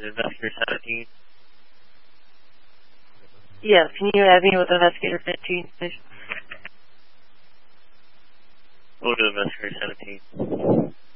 Investigator 17. Yes, can you add me with Investigator 15, please? We'll do Investigator 17.